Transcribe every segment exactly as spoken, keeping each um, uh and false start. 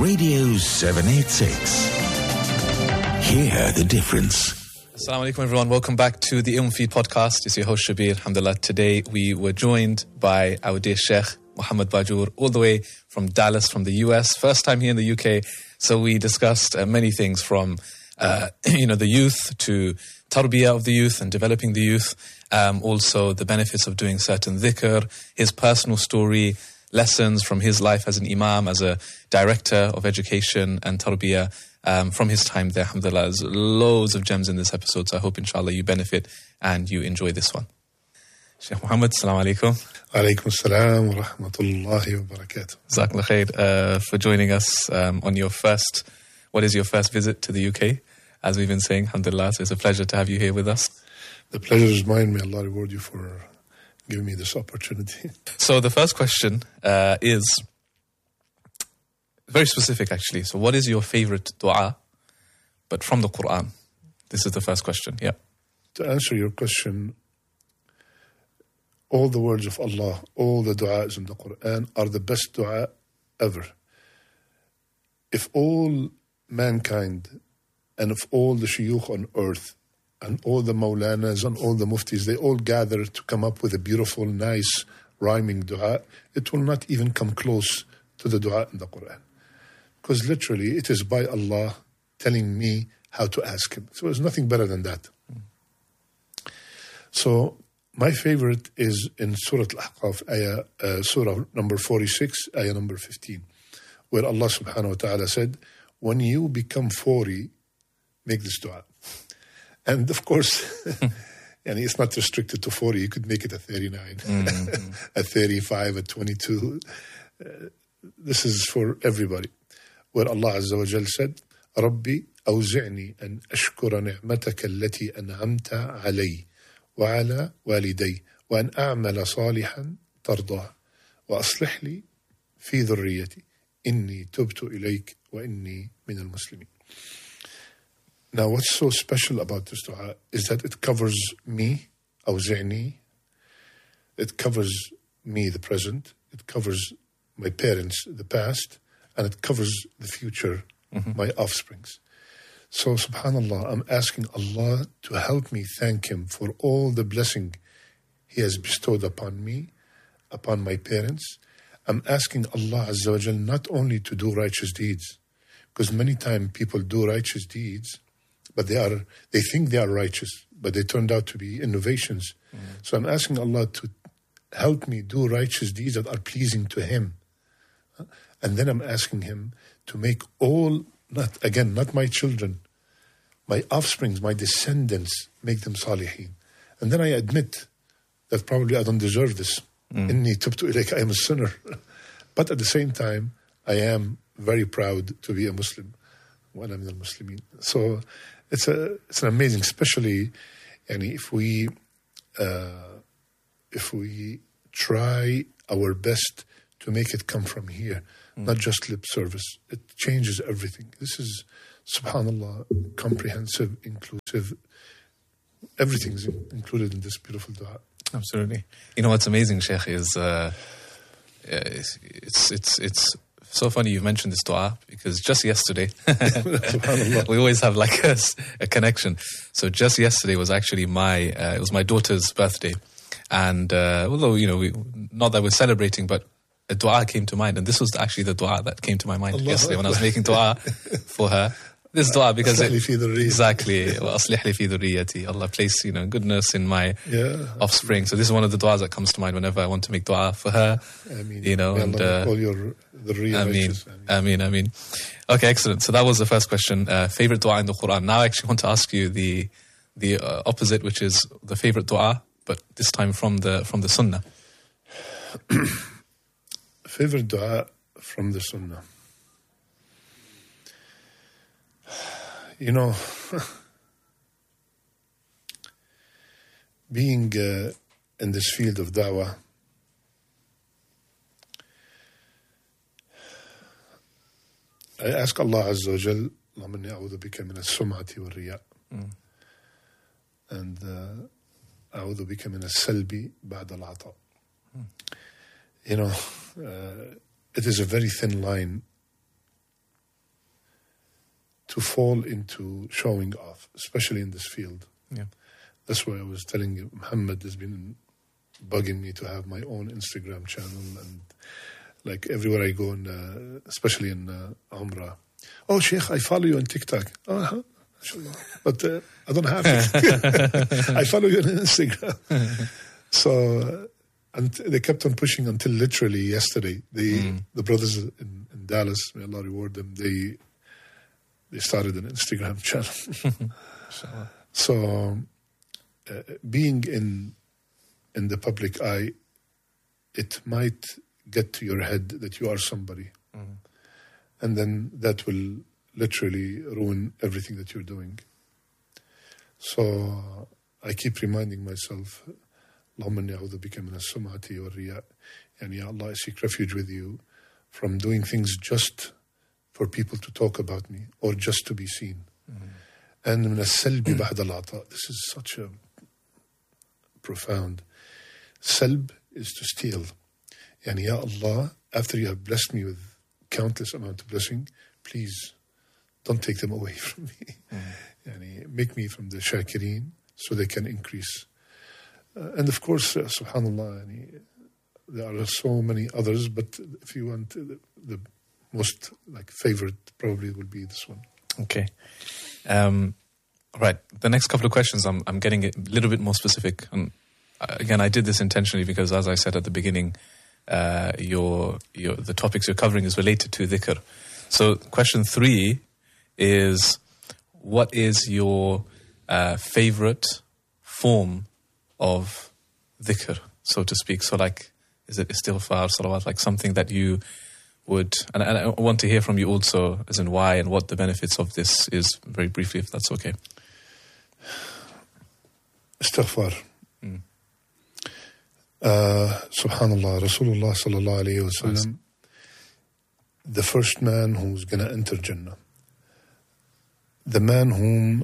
Radio seven eighty-six. Hear the difference. Assalamu alaikum everyone, welcome back to the Ilm Feed podcast. It's your host Shabir, alhamdulillah. Today we were joined by our dear Sheikh Muhammad Bajur, all the way from Dallas, from the U S. First time here in the U K, so we discussed uh, many things from uh, you know, the youth to tarbiyah of the youth and developing the youth, um, also the benefits of doing certain dhikr, his personal story, lessons from his life as an imam, as a director of education and tarbiyah, Um, from his time there, alhamdulillah. There's loads of gems in this episode, so I hope inshallah you benefit and you enjoy this one. Sheikh Muhammad, assalamu alaikum. Alaikum assalam wa rahmatullahi wa barakatuh. Jazakallah khair uh, for joining us um, on your first, what is your first visit to the U K? As we've been saying, alhamdulillah, so it's a pleasure to have you here with us. The pleasure is mine. May Allah reward you for giving me this opportunity. So the first question uh, is very specific, actually. So what is your favorite dua, but from the Quran? This is the first question, yeah. To answer your question, all the words of Allah, all the du'as in the Quran are the best dua ever. If all mankind and if all the shuyukh on earth and all the maulanas and all the muftis, they all gather to come up with a beautiful, nice, rhyming dua, it will not even come close to the dua in the Quran. Because literally, it is by Allah telling me how to ask Him. So there's nothing better than that. Mm. So my favorite is in Surah Al-Ahqaf, ayah, uh, Surah number forty-six, ayah number fifteen, where Allah subhanahu wa ta'ala said, when you become forty, make this dua. And of course, and it's not restricted to forty, you could make it a thirty-nine, mm-hmm. a thirty-five, a twenty-two. Uh, this is for everybody. Where Allah Azza wa Jal said, ربي أوزعني أن أشكر نعمتك التي أنعمت علي وعلى والدي وأن أعمل صالحا ترضاه وأصلح لي في ذريتي إني تبت إليك وإني من المسلمين. Now what's so special about this dua is that it covers me, أوزعني, it covers me, the present, it covers my parents, the past, and it covers the future, mm-hmm. my offsprings. So, subhanAllah, I'm asking Allah to help me thank Him for all the blessing He has bestowed upon me, upon my parents. I'm asking Allah Azza wa Jal not only to do righteous deeds, because many times people do righteous deeds, but they are they think they are righteous, but they turned out to be innovations. Mm-hmm. So I'm asking Allah to help me do righteous deeds that are pleasing to Him. And then I'm asking Him to make all, not again, not my children, my offsprings, my descendants, make them salihin. And then I admit that probably I don't deserve this. Inni tubtu ilayka, I am a sinner. But at the same time, I am very proud to be a Muslim. Wa ana min al-Muslimin. So it's a it's an amazing, especially, and if we uh, if we try our best to make it come from here. Mm. Not just lip service. It changes everything. This is, subhanAllah, comprehensive, inclusive. Everything's in, included in this beautiful dua. Absolutely. You know what's amazing, Sheikh, is uh, it's, it's it's it's so funny you've mentioned this dua, because just yesterday, we always have like a, a connection. So just yesterday was actually my uh, it was my daughter's birthday, and uh, although you know we, not that we're celebrating, but a dua came to mind, and this was actually the dua that came to my mind Allah yesterday when I was making dua for her. This dua, because it, exactly, وَأَصْلِحْ لِي فِي ذُرِّيَّتِي, Allah place, you know, goodness in my yeah. offspring. So this is one of the duas that comes to mind whenever I want to make dua for her. I mean, you know, and uh, all your I mean, I mean, I mean. Okay, excellent. So that was the first question. Uh, favorite dua in the Quran. Now I actually want to ask you the the uh, opposite, which is the favorite dua, but this time from the from the Sunnah. Favorite dua from the Sunnah. You know, being uh, in this field of da'wah, I ask Allah Azza wa Jal, Allahumma inni a'udhu bika min as-sum'ati wa riya. And a'udhu bika min as-salbi ba'da al-'ata. You know, uh, it is a very thin line to fall into showing off, especially in this field. Yeah. That's why I was telling you, Muhammad has been bugging me to have my own Instagram channel, and like everywhere I go, in, uh, especially in uh, Umrah. Oh, Sheikh, I follow you on TikTok. Uh-huh. But uh, I don't have it. I follow you on Instagram. So uh, and they kept on pushing until literally yesterday. They, mm. The brothers in, in Dallas, may Allah reward them, they they started an Instagram channel. So uh, being in in the public eye, it might get to your head that you are somebody. Mm. And then that will literally ruin everything that you're doing. So I keep reminding myself, Allahumma inni a'udhu bika min as-sum'ati wa riya. Yani, Ya Allah, I seek refuge with you from doing things just for people to talk about me or just to be seen. Mm-hmm. And min as-salbi ba'da al-ata. This is such a profound. Salb is to steal. Yani, Ya Allah, after you have blessed me with countless amount of blessing, please don't take them away from me. Mm. Yani, make me from the shakireen so they can increase. Uh, and of course, uh, subhanallah, yani, there are so many others, but if you want uh, the, the most like favorite, probably will be this one. Okay. Um, all right. The next couple of questions, I'm I'm getting a little bit more specific. And uh, again, I did this intentionally because, as I said at the beginning, uh, your your the topics you're covering is related to dhikr. So, question three is, what is your uh, favorite form of dhikr, so to speak? So, like, is it istighfar, salawat, like something that you would, and, and I want to hear from you also, as in why and what the benefits of this is, very briefly, if that's okay. Istighfar. Mm. Uh, Subhanallah, Rasulullah sallallahu alayhi wa sallam, the first man who's going to enter Jannah, the man whom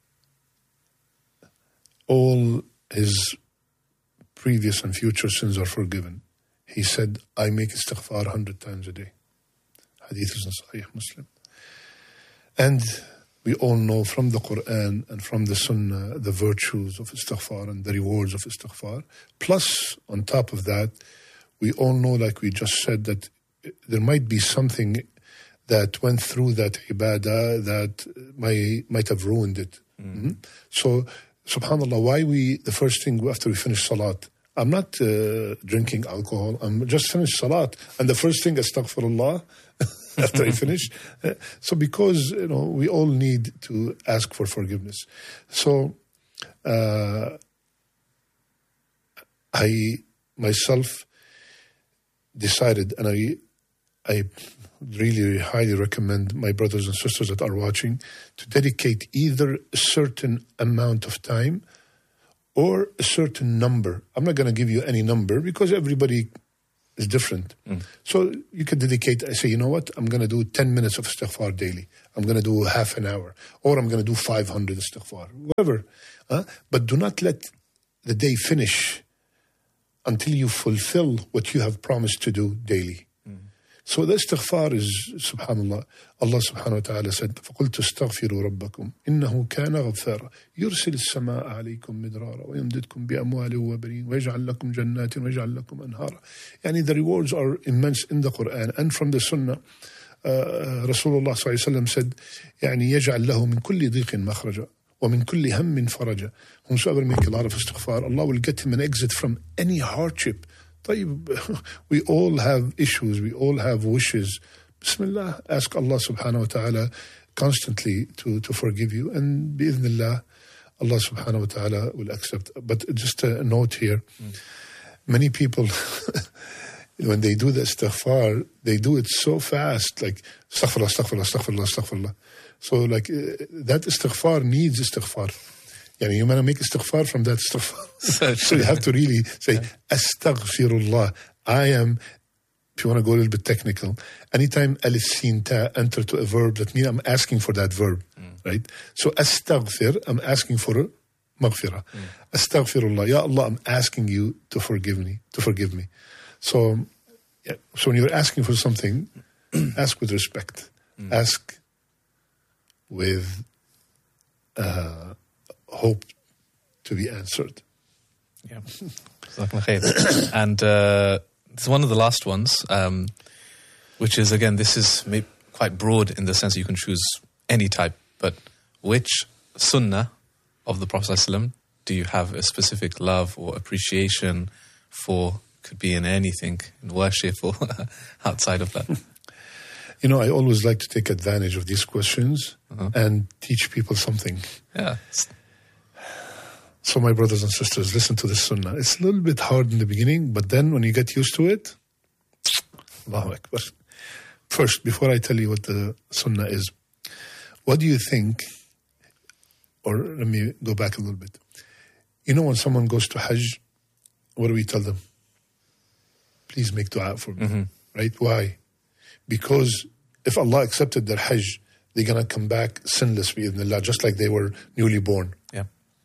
all his previous and future sins are forgiven. He said, I make istighfar a hundred times a day. Hadith is in Sahih Muslim. And we all know from the Quran and from the Sunnah the virtues of istighfar and the rewards of istighfar. Plus, on top of that, we all know, like we just said, that there might be something that went through that ibadah that might, might have ruined it. Mm-hmm. So, subhanAllah, why we, the first thing after we finish salat, I'm not uh, drinking alcohol, I'm just finished salat, and the first thing, astaghfirullah, after I finish. Uh, so because, you know, we all need to ask for forgiveness. So, uh, I myself decided, and I, I really highly recommend my brothers and sisters that are watching to dedicate either a certain amount of time or a certain number. I'm not going to give you any number because everybody is different. Mm. So you can dedicate, I say, you know what, I'm going to do ten minutes of istighfar daily. I'm going to do half an hour. Or I'm going to do five hundred istighfar. Whatever. Uh, but do not let the day finish until you fulfill what you have promised to do daily. Mm. So the istighfar is, subhanallah, Allah subhanahu wa ta'ala said, فَقُلْتُ اسْتَغْفِرُوا رَبَّكُمْ إِنَّهُ كَانَ غَفَّارًا يُرْسِلِ السَّمَاءَ عَلَيْكُمْ مِدْرَارًا وَيَمْدِدْكُمْ بِأَمْوَالٍ وَبَنِينَ وَيَجْعَلْ لَكُمْ جَنَّاتٍ وَيَجْعَلْ لَكُمْ أَنْهَارًا. Yani the rewards are immense in the Quran and from the Sunnah. Uh, Rasulullah sallallahu alayhi wa sallam said, يعني يجعل له من كل ضيق مخرجا ومن كل هم فرجا. Whosoever make a lot of istighfar, Allah will get him an exit from any hardship. We all have issues, we all have wishes. Bismillah, ask Allah subhanahu wa ta'ala constantly to, to forgive you, and bi'idhnillah, Allah subhanahu wa ta'ala will accept. But just a note here, mm. many people, when they do the istighfar, they do it so fast, like astaghfirullah, astaghfirullah, astaghfirullah, astaghfirullah. So like uh, that istighfar needs istighfar. Yani you want to make istighfar from that istighfar. So you have to really say, astaghfirullah. I am, if you want to go a little bit technical, anytime alif sin ta enter to a verb, that means I'm asking for that verb, mm. right? So astaghfir, I'm asking for a maghfirah. Mm. Astaghfirullah, Ya Allah, I'm asking you to forgive me, to forgive me. So, yeah, so when you're asking for something, ask with respect. Mm. Ask with uh, hope to be answered. Yeah. And uh, this is one of the last ones, um, which is, again, this is maybe quite broad in the sense that you can choose any type, but which sunnah of the Prophet ﷺ do you have a specific love or appreciation for? Could be in anything, in worship or outside of that. You know, I always like to take advantage of these questions uh-huh. and teach people something. Yeah. So my brothers and sisters, listen to this sunnah. It's a little bit hard in the beginning, but then when you get used to it, Allahu Akbar. First, before I tell you what the sunnah is, what do you think, or let me go back a little bit. You know, when someone goes to Hajj, what do we tell them? Please make dua for me, mm-hmm. right? Why? Because if Allah accepted their Hajj, they're going to come back sinless, bi'idhnillah, just like they were newly born. Yeah.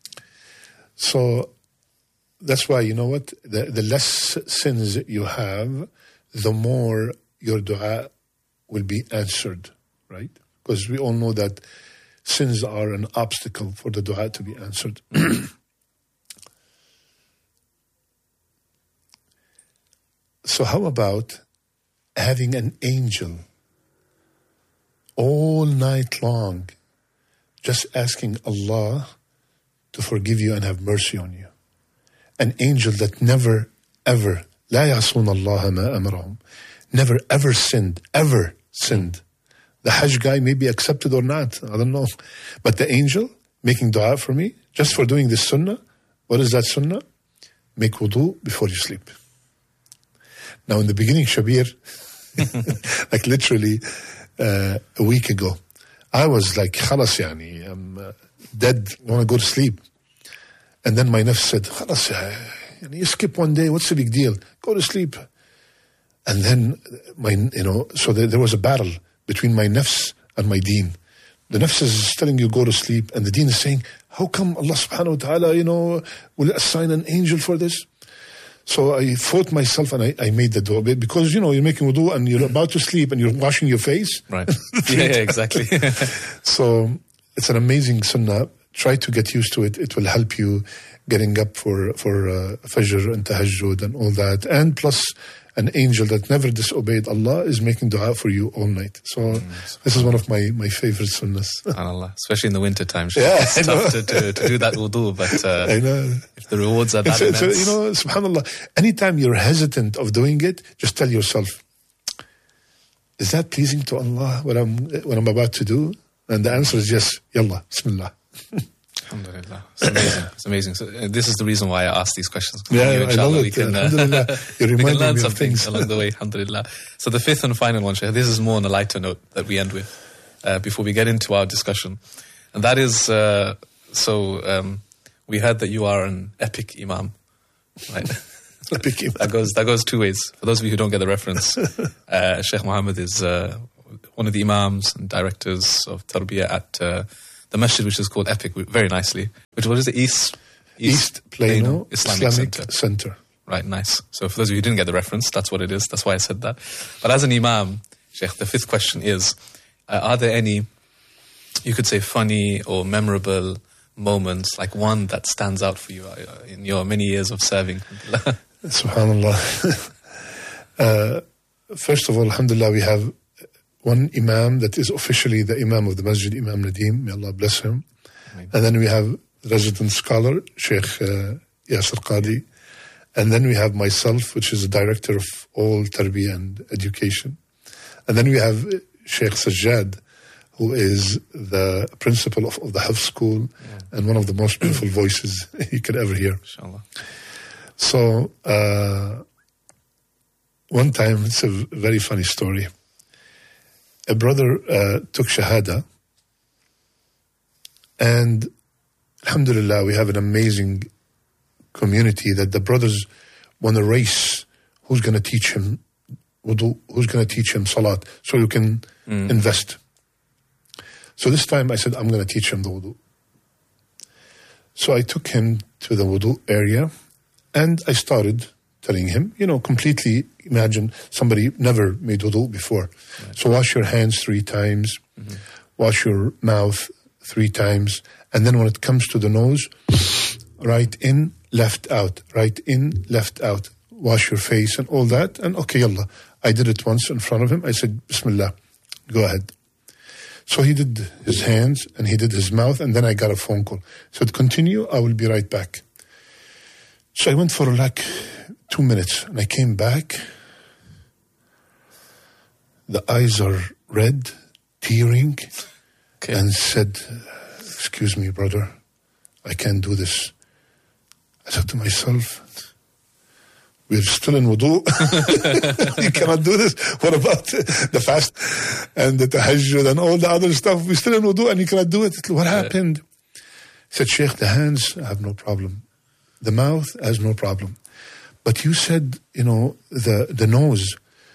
So that's why, you know what? The, the less sins you have, the more your dua will be answered, right? Because we all know that sins are an obstacle for the dua to be answered. So how about having an angel all night long just asking Allah to forgive you and have mercy on you? An angel that never, ever, لا يعصون الله ما أمرهم, never, ever sinned, ever sinned. The Hajj guy may be accepted or not, I don't know. But the angel making dua for me, just for doing this sunnah, what is that sunnah? Make wudu before you sleep. Now, in the beginning, Shabir, like literally uh, a week ago, I was like, khalas yani, I'm uh, dead, want to go to sleep. And then my nafs said, khalas, yani, you skip one day, what's the big deal? Go to sleep. And then, my, you know, so there, there was a battle between my nafs and my deen. The nafs is telling you go to sleep, and the deen is saying, how come Allah subhanahu wa ta'ala, you know, will assign an angel for this? So I fought myself and I, I made the dua, because, you know, you're making wudu and you're about to sleep and you're washing your face. Right. yeah, yeah, exactly. So it's an amazing sunnah. Try to get used to it. It will help you getting up for, for uh, Fajr and Tahajjud and all that. And plus, an angel that never disobeyed Allah is making dua for you all night. So mm, this is one of my, my favorite sunnahs. SubhanAllah. Especially in the winter time. Yeah, it's tough to, to, to do that wudu, but uh, I know. If the rewards are that it's, immense. It's, you know, subhanAllah, anytime you're hesitant of doing it, just tell yourself, is that pleasing to Allah, what I'm, what I'm about to do? And the answer is yes. Yallah, bismillah. Alhamdulillah. It's amazing. It's amazing. So, uh, this is the reason why I ask these questions. Yeah, you, I love it. We can, uh, we can learn me something things. along the way. Alhamdulillah. So the fifth and final one, Shaykh, this is more on a lighter note that we end with uh, before we get into our discussion. And that is, uh, so um, we heard that you are an epic imam, right? Epic imam. that, goes, that goes two ways. For those of you who don't get the reference, uh, Sheikh Mohammed is uh, one of the imams and directors of Tarbiyah at uh, the masjid, which is called Epic, very nicely. Which, what is it? East East, East Plano, Plano Islamic, Islamic Center. Center. Right, nice. So for those of you who didn't get the reference, that's what it is. That's why I said that. But as an imam, Sheikh, the fifth question is, uh, are there any, you could say, funny or memorable moments, like one that stands out for you uh, in your many years of serving? SubhanAllah. uh, first of all, alhamdulillah, we have one imam that is officially the imam of the masjid, Imam Nadim, may Allah bless him. Amen. And then we have resident scholar, Sheikh uh, Yasir Qadi. And then we have myself, which is the director of all tarbiyah and education. And then we have Sheikh Sajjad, who is the principal of, of the Hafz school, yeah, and one of the most beautiful voices you could ever hear. Inshallah. So, uh, one time, it's a very funny story. A brother uh, took Shahada, and alhamdulillah, we have an amazing community that the brothers want to race who's going to teach him wudu, who's going to teach him salat, so you can mm. invest. So this time I said, I'm going to teach him the wudu. So I took him to the wudu area, and I started telling him, you know, completely imagine somebody never made wudu before. Right. So wash your hands three times, mm-hmm. wash your mouth three times. And then when it comes to the nose, right in, left out, right in, left out. Wash your face and all that. And okay, yallah. I did it once in front of him. I said, Bismillah, go ahead. So he did his hands and he did his mouth, and then I got a phone call. He said, continue, I will be right back. So I went for like two minutes and I came back. The eyes are red, tearing, okay. And said, excuse me, brother, I can't do this. I said to myself, we're still in wudu. You cannot do this. What about the fast and the tahajjud and all the other stuff? We're still in wudu and you cannot do it. What happened? He said, Sheikh, the hands have no problem. The mouth has no problem. But you said, you know, the, the nose.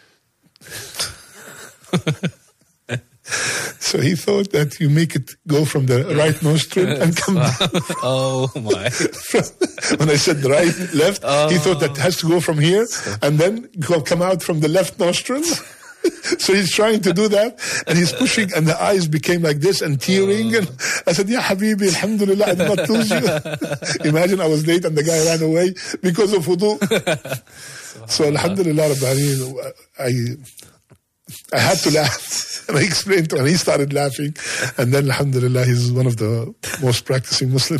So he thought that you make it go from the right nostril and come down. Oh my. When I said right, left, oh. He thought that it has to go from here and then go, come out from the left nostril. So he's trying to do that and he's pushing and the eyes became like this and tearing. Oh. And I said, Ya Habibi, alhamdulillah, I did not lose you. Imagine I was late and the guy ran away because of wudu. So alhamdulillah, I, I had to laugh. And I explained to him, and he started laughing. And then, alhamdulillah, he's one of the most practicing Muslims.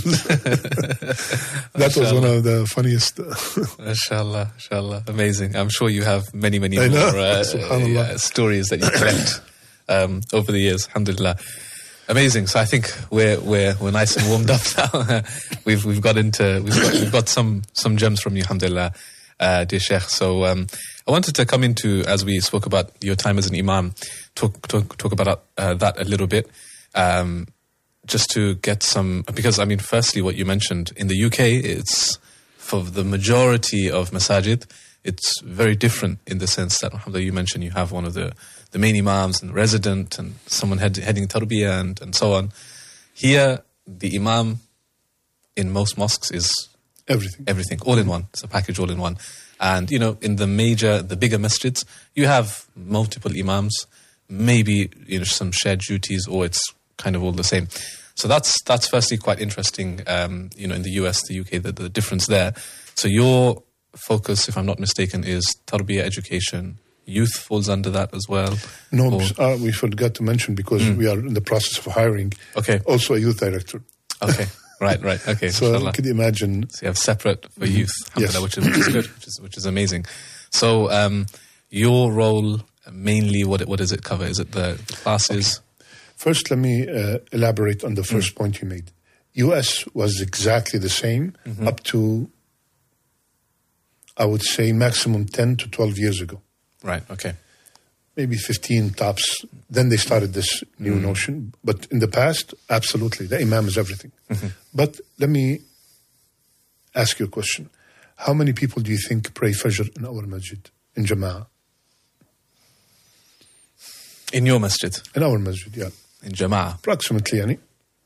That was one of the funniest. Mashallah, mashallah. Amazing. I'm sure you have many, many I more know. uh, uh, stories that you collect um, over the years. Alhamdulillah. Amazing. So I think we're we're we're nice and warmed up now. we've we've got into we've got, we've got some some gems from you, alhamdulillah, uh, dear Sheikh. So um, I wanted to come into, as we spoke about your time as an imam, talk talk, talk about uh, that a little bit, um, just to get some, because I mean, firstly, what you mentioned in the U K, it's for the majority of masajid, it's very different in the sense that, alhamdulillah, you mentioned you have one of the, the main imams and resident and someone head, heading tarbiyah and, and so on. Here, the imam in most mosques is everything, everything, all in one. It's a package all in one. And, you know, in the major, the bigger masjids, you have multiple imams, maybe, you know, some shared duties, or it's kind of all the same. So that's that's firstly quite interesting, um, you know, in the U S, the U K, the, the difference there. So your focus, if I'm not mistaken, is tarbiyah education. Youth falls under that as well? No, uh, we forgot to mention, because mm. we are in the process of hiring okay. also a youth director. Okay. Right, right, okay. So inshallah. Could you imagine? So you have separate for youth, yes. which, is, which is good, which is, which is amazing. So um, your role, mainly, what what does it cover? Is it the, the classes? Okay. First, let me uh, elaborate on the first mm. point you made. U S was exactly the same mm-hmm. up to, I would say, maximum ten to twelve years ago. Right, okay. Maybe fifteen tops. Then they started this new mm. notion. But in the past, absolutely, the imam is everything. Mm-hmm. But let me ask you a question. How many people do you think pray Fajr in our masjid, in Jama'ah? In your masjid? In our masjid, yeah. In Jama'ah? Approximately, yani?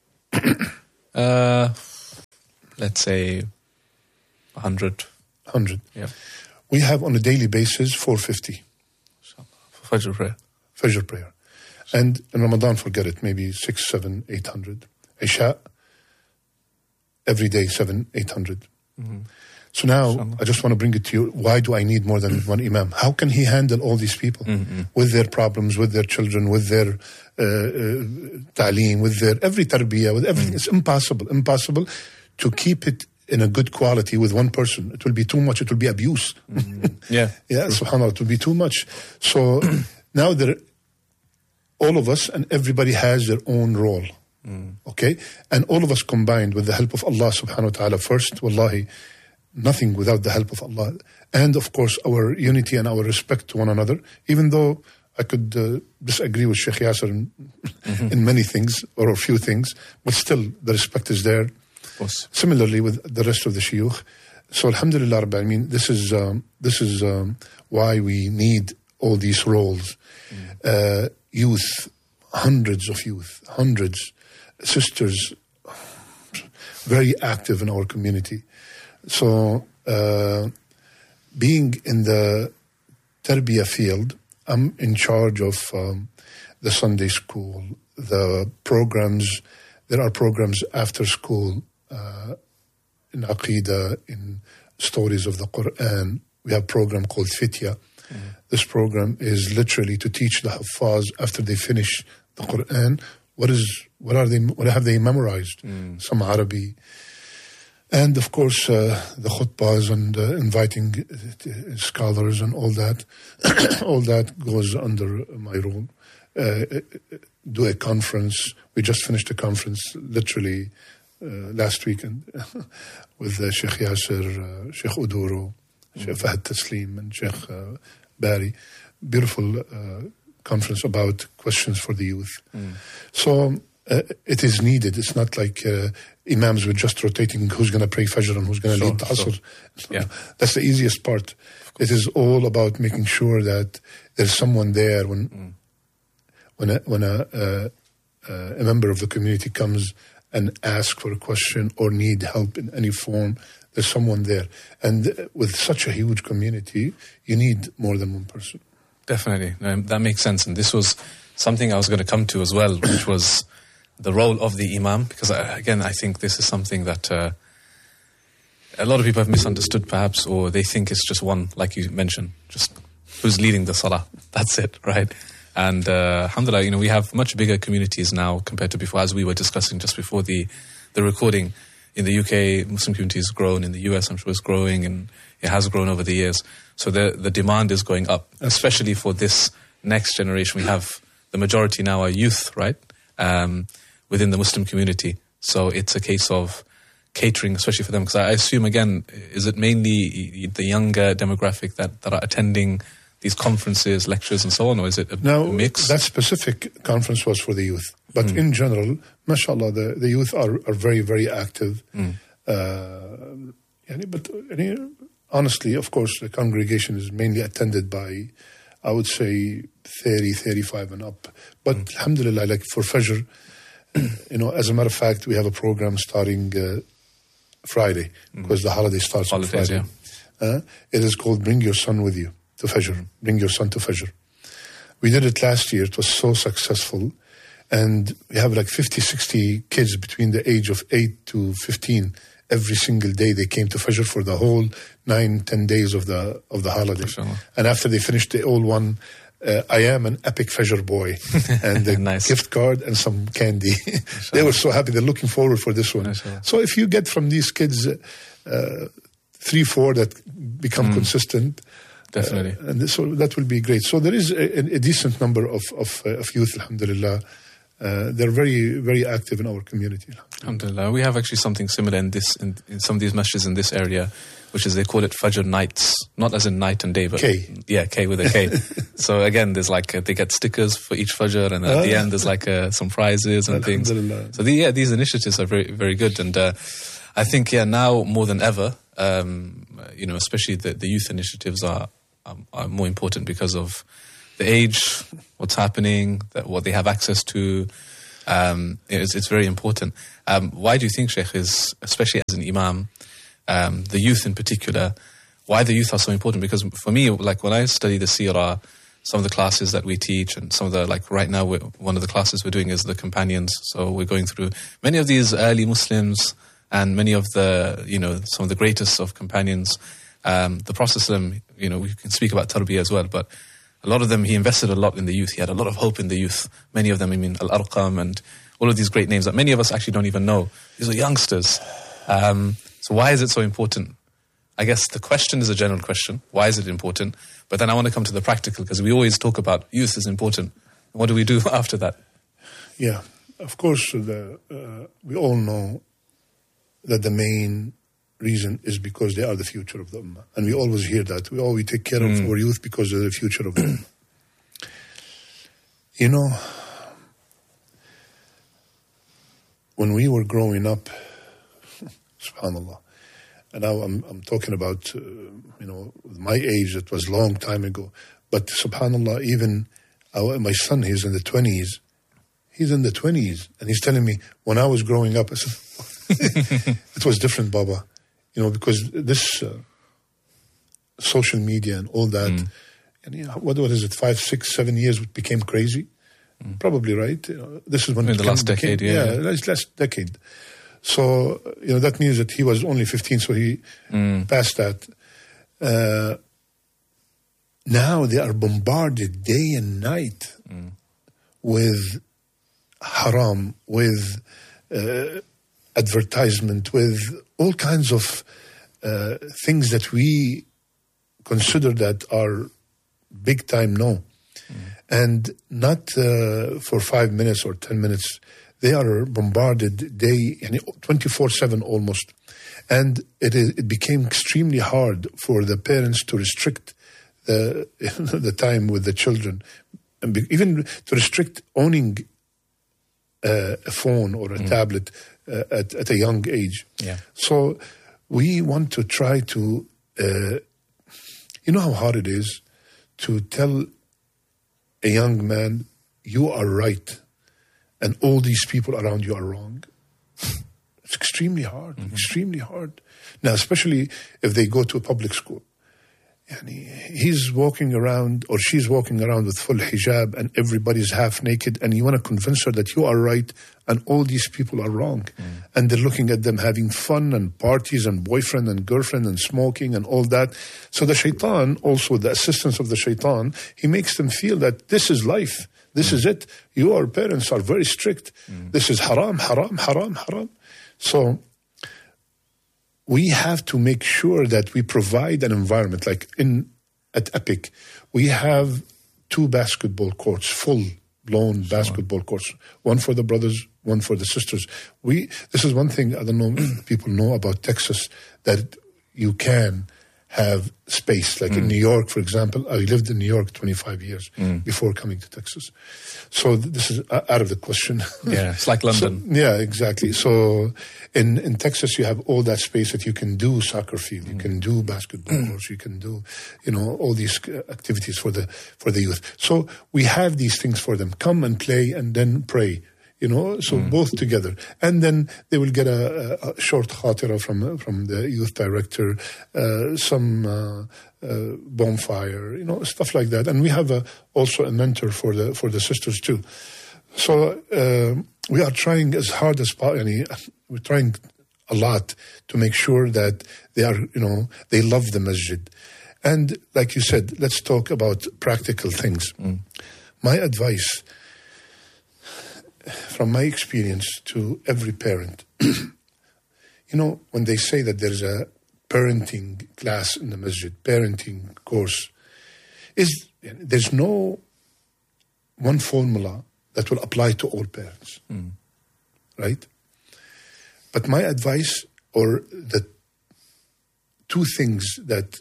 uh, let's say one hundred. one hundred. Yeah. We have on a daily basis four hundred fifty. Fajr prayer. Fajr prayer. And in Ramadan, forget it, maybe six, seven, eight hundred. Isha, every day, seven, eight hundred. Mm-hmm. So now, Inshallah. I just want to bring it to you. Why do I need more than one imam? How can he handle all these people mm-hmm. with their problems, with their children, with their uh, uh, ta'aleem, with their every tarbiyah, with everything? Mm-hmm. It's impossible, impossible to keep it in a good quality with one person. It will be too much. It will be abuse. Mm-hmm. Yeah. Yeah, subhanAllah, it will be too much. So now there, all of us and everybody has their own role. Mm. Okay? And all of us combined with the help of Allah subhanahu wa ta'ala first, wallahi, nothing without the help of Allah. And of course, our unity and our respect to one another, even though I could uh, disagree with Sheikh Yasser in, mm-hmm. in many things, or a few things, but still the respect is there. Similarly with the rest of the shuyukh. So alhamdulillah, I mean, this is, um, this is um, why we need all these roles. Mm. Uh, youth, hundreds of youth, hundreds, sisters, very active in our community. So uh, being in the tarbiyah field, I'm in charge of um, the Sunday school, the programs, there are programs after school uh, in Aqidah, in stories of the Quran. We have a program called Fitya. Mm. This program is literally to teach the Haffaz after they finish the Quran, what is what are they what have they memorized? Mm. Some Arabic. And of course, uh, the khutbahs and uh, inviting uh, scholars and all that, all that goes under my rule. Uh, do a conference. We just finished a conference literally uh, last weekend with uh, Sheikh Yasser, uh, Sheikh Uduro, mm. Sheikh Fahad Taslim, and Sheikh uh, Bari. Beautiful uh, conference about questions for the youth. Mm. So uh, it is needed. It's not like uh, imams were just rotating who's going to pray Fajr and who's going to sure, lead the Asr. Sure. Yeah. That's the easiest part. It is all about making sure that there's someone there when mm. when a, when a, uh, uh, a member of the community comes and asks for a question or need help in any form. There's someone there. And with such a huge community, you need more than one person. Definitely. Um, that makes sense. And this was something I was going to come to as well, which was the role of the imam. Because, I, again, I think this is something that uh, a lot of people have misunderstood, perhaps, or they think it's just one, like you mentioned, just who's leading the salah. That's it, right? And uh, alhamdulillah, you know, we have much bigger communities now compared to before, as we were discussing just before the, the recording. In the U K, Muslim community has grown. In the U S, I'm sure it's growing, and it has grown over the years. So the the demand is going up, especially for this next generation. We have the majority now are youth, right, um, within the Muslim community. So it's a case of catering, especially for them. Because I assume, again, is it mainly the younger demographic that, that are attending these conferences, lectures, and so on, or is it a now, mix? That specific conference was for the youth. But mm. in general, mashallah, the, the youth are, are very, very active. Mm. Uh, but honestly, of course, the congregation is mainly attended by, I would say, thirty, thirty-five and up. But mm. alhamdulillah, like for Fajr, you know, as a matter of fact, we have a program starting uh, Friday, mm. because the holiday starts Holidays, on Friday. Yeah. Uh, it is called Bring Your Son With You to Fajr. Bring Your Son to Fajr. We did it last year. It was so successful. And we have like fifty, sixty kids between the age of eight to fifteen. Every single day they came to Fajr for the whole nine, ten days of the of the holiday. Mashallah. And after they finished, they all won, uh, I am an epic Fajr boy. And a nice. gift card and some candy. They were so happy. They're looking forward for this one. Mashallah. So if you get from these kids uh, three, four that become mm. consistent, definitely. Uh, and this, so that will be great. So there is a, a decent number of, of, uh, of youth, alhamdulillah. Uh, they're very, very active in our community. Alhamdulillah. We have actually something similar in this, in, in some of these masjids in this area, which is they call it Fajr nights, not as in night and day, but K. Yeah, K with a K. So again, there's like uh, they get stickers for each Fajr, and at ah. the end there's like uh, some prizes and things. So the, yeah, these initiatives are very, very good, and uh, I think yeah now more than ever, um, you know, especially the, the youth initiatives are um, are more important because of the age, what's happening, that what they have access to. Um, it's, it's very important. Um, why do you think, Sheikh, is, especially as an imam, um, the youth in particular, why the youth are so important? Because for me, like when I study the seerah, some of the classes that we teach, and some of the, like right now, we're, one of the classes we're doing is the companions. So we're going through many of these early Muslims and many of the, you know, some of the greatest of companions. Um, the Prophet, you know, we can speak about tarbiyah as well, but a lot of them, he invested a lot in the youth. He had a lot of hope in the youth. Many of them, I mean, Al-Arqam and all of these great names that many of us actually don't even know. These are youngsters. Um, so why is it so important? I guess the question is a general question. Why is it important? But then I want to come to the practical, because we always talk about youth is important. What do we do after that? Yeah, of course, the, uh, we all know that the main reason is because they are the future of the ummah. And we always hear that. We always take care mm. of our youth because they're the future of the ummah. You know, when we were growing up, subhanAllah, and now I'm, I'm talking about, uh, you know, my age, that was a long time ago. But subhanAllah, even our, my son, he's in the twenties. He's in the twenties. And he's telling me, when I was growing up, I said, it was different, Baba. You know, because this uh, social media and all that, mm. and you know, what, what is it, five, six, seven years, it became crazy. Mm. Probably, right? You know, this is when in the last became, decade, yeah. Yeah, last, last decade. So, you know, that means that he was only fifteen, so he mm. passed that. Uh, now they are bombarded day and night mm. with haram, with uh, advertisement, with all kinds of uh, things that we consider that are big time no. Mm. And not uh, for five minutes or ten minutes. They are bombarded day, twenty-four seven almost. And it, is, it became extremely hard for the parents to restrict the, the time with the children. And be, even to restrict owning uh, a phone or a mm. tablet uh, at, at a young age. Yeah. So we want to try to, uh, you know how hard it is to tell a young man, you are right, and all these people around you are wrong. It's extremely hard, mm-hmm. extremely hard. Now, especially if they go to a public school. And he, he's walking around, or she's walking around with full hijab, and everybody's half naked, and you want to convince her that you are right, and all these people are wrong. Mm. And they're looking at them having fun, and parties, and boyfriend, and girlfriend, and smoking, and all that. So the shaitan, also the assistance of the shaitan, he makes them feel that this is life. This mm. is it. Your parents are very strict. Mm. This is haram, haram, haram, haram. So we have to make sure that we provide an environment. Like in at Epic, we have two basketball courts, full-blown sure. basketball courts. One for the brothers, one for the sisters. We this is one thing I don't know if people know about Texas, that you can have space. Like mm. in New York, for example, I lived in New York twenty-five years mm. before coming to Texas. So this is out of the question. Yeah, it's like London. So, yeah, exactly. So in, in Texas, you have all that space that you can do soccer field, you mm. can do basketball courts, you can do, you know, all these activities for the for the youth. So we have these things for them. Come and play and then pray. You know, so mm. both together. And then they will get a, a short khatira from from the youth director, uh, some uh, uh, bonfire, you know, stuff like that. And we have a, also a mentor for the for the sisters too. So uh, we are trying as hard as possible. We're trying a lot to make sure that they are, you know, they love the masjid. And like you said, let's talk about practical things. Mm. My advice, from my experience to every parent, you know, when they say that there's a parenting class in the masjid, parenting course, is there's no one formula that will apply to all parents, mm. right? But my advice, or the two things that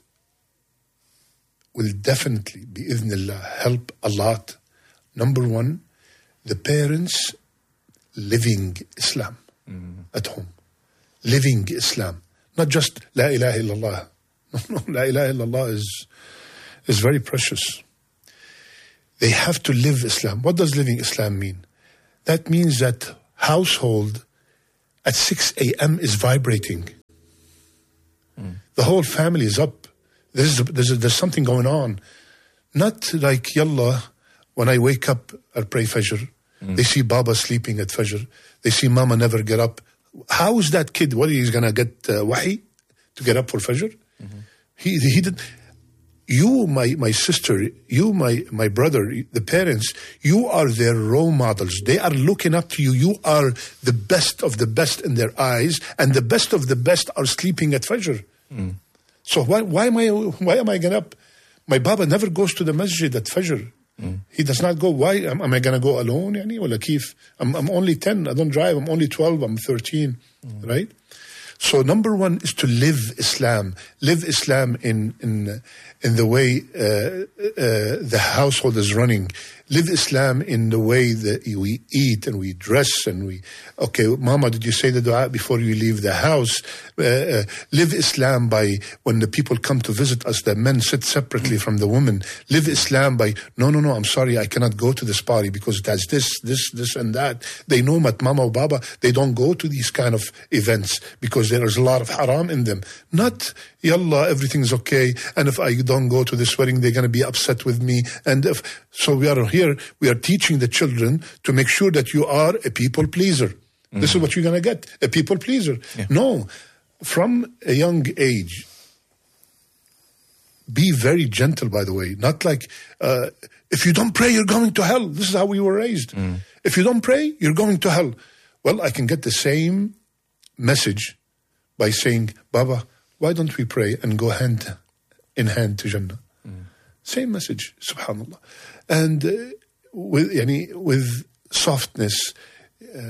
will definitely, bi-idhnillah, help a lot. Number one, the parents living Islam mm. at home. Living Islam. Not just La ilaha illallah. No, no, La ilaha illallah is, is very precious. They have to live Islam. What does living Islam mean? That means that household at six a.m. is vibrating. Mm. The whole family is up. There's, there's, there's something going on. Not like, yallah, when I wake up, I'll pray Fajr. Mm. They see Baba sleeping at Fajr. They see Mama never get up. How is that kid? What, he's going to get uh, wahi to get up for Fajr? Mm-hmm. He he did. You, my, my sister, you, my, my brother, the parents, you are their role models. They are looking up to you. You are the best of the best in their eyes, and the best of the best are sleeping at Fajr. Mm. So why, why am I, why am I getting up? My Baba never goes to the masjid at Fajr. Mm. He does not go. Why am, am I going to go alone? Yani? Wala kif? I'm, I'm only ten. I don't drive. I'm only twelve. I'm thirteen. Mm. Right? So number one is to live Islam. Live Islam in in in the way uh, uh, the household is running. Live Islam in the way that we eat and we dress and we... Okay, Mama, did you say the dua before you leave the house? Uh, uh, live Islam by when the people come to visit us, the men sit separately from the women. Live Islam by, no, no, no, I'm sorry, I cannot go to this party because it has this, this, this and that. They know that Mama or Baba, they don't go to these kind of events because there is a lot of haram in them. Not Yallah, everything's okay. And if I don't go to this wedding, they're going to be upset with me. And if, so we are here, we are teaching the children to make sure that you are a people pleaser. Mm-hmm. This is what you're going to get, a people pleaser. Yeah. No, from a young age, be very gentle, by the way. Not like, uh, if you don't pray, you're going to hell. This is how we were raised. Mm. If you don't pray, you're going to hell. Well, I can get the same message by saying, Baba, why don't we pray and go hand in hand to Jannah? Mm. Same message, subhanAllah. And uh, with, yani, with softness, uh,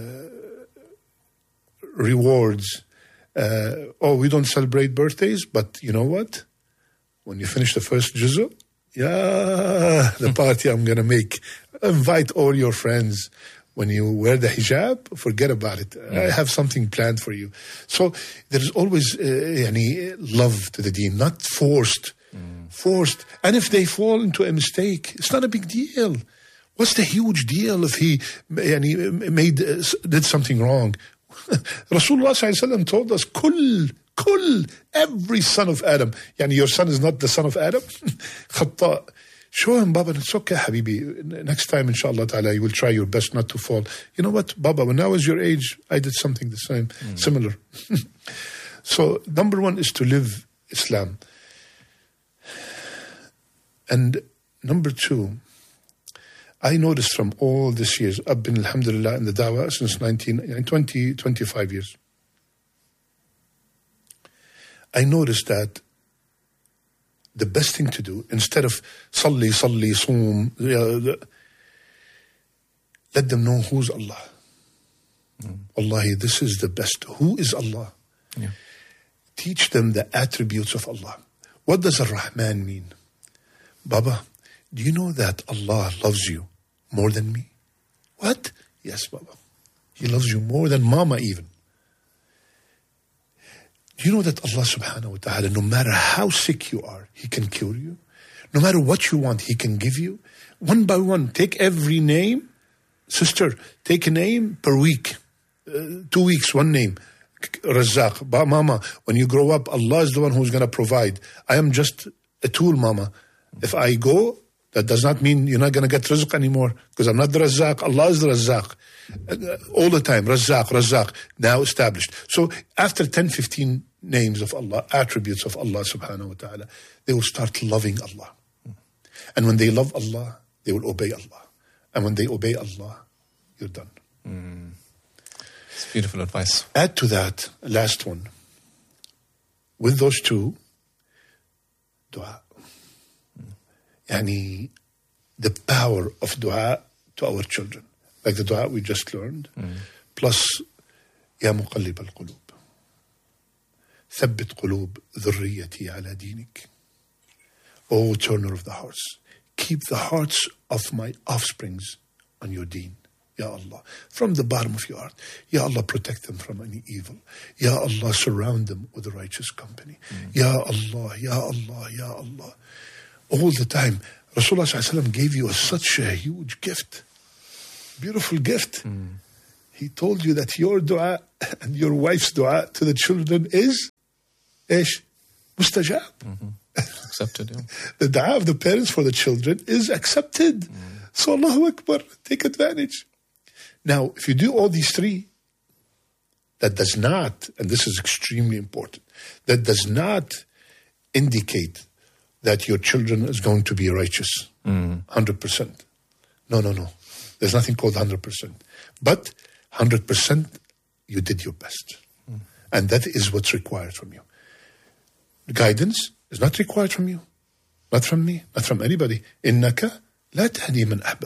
rewards. Uh, oh, we don't celebrate birthdays, but you know what? When you finish the first juz'ah, yeah, the party I'm going to make. Invite all your friends. When you wear the hijab, forget about it. Mm. I have something planned for you. So there's always uh, yani, love to the deen, not forced. Mm. Forced. And if they fall into a mistake, it's not a big deal. What's the huge deal if he yani, made uh, did something wrong? Rasulullah sallallahu alaihi wasallam told us, Kull, kull, every son of Adam. Yani your son is not the son of Adam. Khatta. Show him, Baba, it's okay, Habibi. Next time, inshallah ta'ala, you will try your best not to fall. You know what, Baba, when I was your age, I did something the same, mm. similar. So, number one is to live Islam. And number two, I noticed from all these years, I've been, alhamdulillah, in the dawah since nineteen, twenty, twenty-five years. I noticed that the best thing to do, instead of salli, salli, soom, uh, let them know who's Allah. Mm. Wallahi, this is the best. Who is Allah? Yeah. Teach them the attributes of Allah. What does Ar-Rahman mean? Baba, do you know that Allah loves you more than me? What? Yes, Baba. He loves you more than Mama even. Do you know that Allah subhanahu wa ta'ala, no matter how sick you are, He can cure you? No matter what you want, He can give you? One by one, take every name. Sister, take a name per week. Uh, two weeks, one name. Razzaq. Ba Mama, when you grow up, Allah is the one who's going to provide. I am just a tool, Mama. If I go, that does not mean you're not going to get rizq anymore, because I'm not the Razzaq. Allah is the Razzaq. Uh, all the time, Razzaq, Razzaq, now established. So after ten, fifteen names of Allah, attributes of Allah subhanahu wa ta'ala, they will start loving Allah. And when they love Allah, they will obey Allah. And when they obey Allah, you're done. Mm. It's beautiful advice. Add to that, last one. With those two, dua. Mm. Yani, the power of dua to our children. Like the dua we just learned. Mm. Plus, Ya muqallib al-qulub. ثبت قلوب ذريتي على دينك. O turner of the hearts, keep the hearts of my offsprings on your deen. Ya Allah, from the bottom of your heart. Ya Allah, protect them from any evil. Ya Allah, surround them with the righteous company. Mm. Ya Allah, Ya Allah, Ya Allah. All the time, Rasulullah sallallahu alaihi wasallam gave you a, such a huge gift. Beautiful gift. Mm. He told you that your dua and your wife's dua to the children is Ish, mustajab. Mm-hmm. Accepted, yeah. The dua of the parents for the children is accepted. Mm. So Allahu Akbar, take advantage. Now, if you do all these three, that does not, and this is extremely important, that does not indicate that your children is going to be righteous. Mm. one hundred percent. No, no, no. There's nothing called one hundred percent. But one hundred percent, you did your best. Mm. And that is what's required from you. Guidance is not required from you. Not from me. Not from anybody. إِنَّكَ لَا تَهْدِي مَنْ أَحْبَبْتَ.